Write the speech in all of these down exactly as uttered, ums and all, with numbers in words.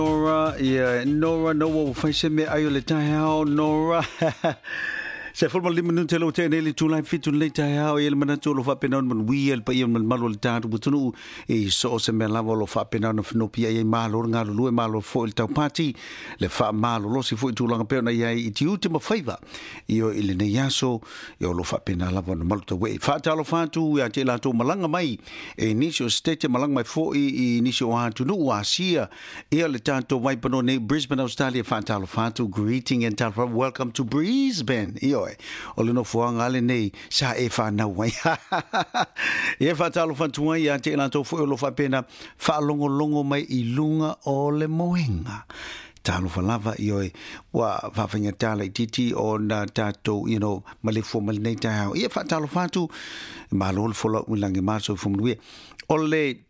Nora, yeah, Nora, no wo fai me ayo le tai hao, Nora. Se forma lima nun telo te neli tu lai fitu le tai hao, ele mana tu lo fa pena man wi el pa yon man malo le tatu butunu e so se me lavo lo fa pena no fno pia e malo nga lo lu malo fo il tau pati le fa malo lo si fo tu langa pe na ia i ti ultima favor io ile ne yaso io lo fa pena lavo no malo to we fa ta lo fa tu ya te la to malanga mai e nisio state malanga mai fo i nisio ha tu no wa sia e le tanto vai pano ne Brisbane Australia fa ta lo fa tu greeting and tal welcome to Brisbane io o le no fuanga le nei sa e fa na wai e fa talo fa tu ya te la to fo lo fa pena fa longo longo mai i lunga o le moenga talo fa lava io e wa fa fanya tala titi o na tato you know male fo mal nei ta e fa talo fa tu malol fo lo langi maso fo mwe o le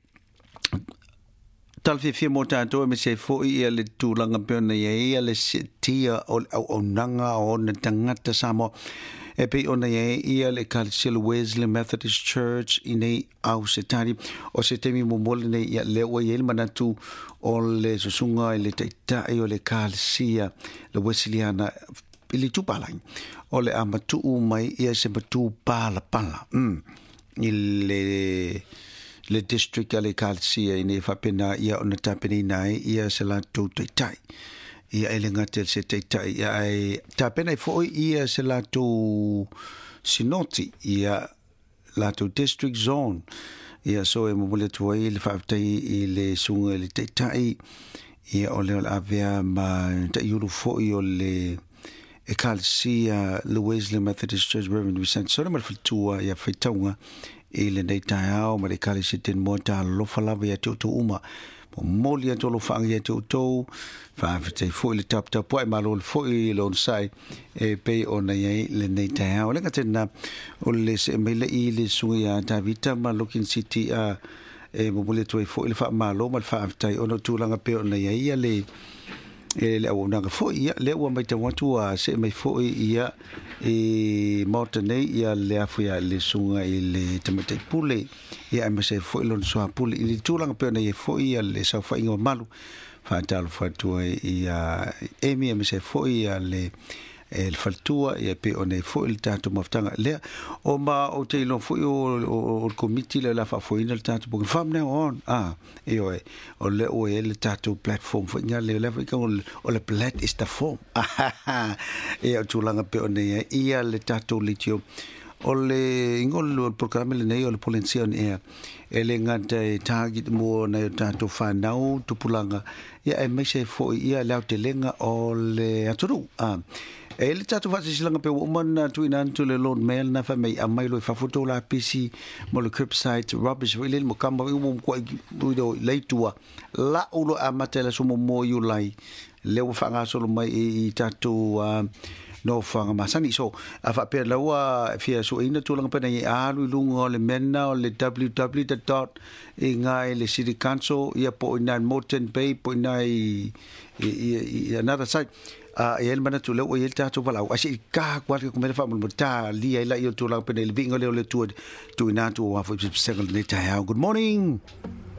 tal fi fi mo tanto me se fo i le tu langa pena ye le tia o o nanga o na tangata samo e pe ona ye i le Calcil Wesley Methodist Church ine au setari o se temi mo mol ne ya le o ye mana tu o le susunga le taita e o le Calcia le Wesleyana ili tu palang o le amatu mai ia se batu pala pala mm il le district ale Calcia ine fa pena ia ona tapeni nai ia se la tu tai ia elenga tel se tai ia ai tapena fo ia se la tu sinoti ia la tu district zone ia so e mo le tu ile fa tai ile sunga le tai ia ole avea ma tai yulu fo io le e Calcia le Wesley Methodist Church Reverend Vicente so ma fitua ia faitaunga ele nei tai ao ma le kali se ten mo ta lo falava ya to uma mo moli to lo fang ya to to fa te fo le tap tap po ma lo fo i lo sai e pe ona ye le nei tai ao le ka tena o le se me le i le su ya ta vita ma looking city a e mo le to fo le fa ma lo ma fa tai ona tu langa pe ona ye ia le e le o nga fo ia le o mai te watu a se mai fo ia e mortene ia le afu ia le sunga i le tamate pule ia me se fo lon so pule i tulanga pe na ia fo ia le sa fa ingo malu fa tal fa tu ia emi me se fo ia le el faltua ia pe one fo il tato maftanga le o ma o te lo fo o o committee le la fa fo in il tato po fam ne on ah e o o le o el tato platform fo nya le le ko o le plat is the form e o tulanga pe one ia le tato litio o le ingol o programma le nei o le polizia e ele ngata e target mo na tato fa nau tupulanga ia e me se fo ia la te lenga o le aturu ah e le tatu fa se langa pe woman tu ina tu le lord mail na fa mai amai lo fa foto la pc mo le curbside rubbish really mo kamba mo ko do leitua la ulo amatela so mo mo you lai le wo fa nga so mai i tatu no fa nga masani so afa pe la wa fia so ina tu langa pe na a lu lungo le mena o le www dot ingai le city council ia po ina Moreton Bay po ina i another site a el mana tu le o el tato vala o asi ka kwa ko me fa mo ta li ai la yo tu la pe le vingo le le tu tu ina tu wa fo second later. Good morning.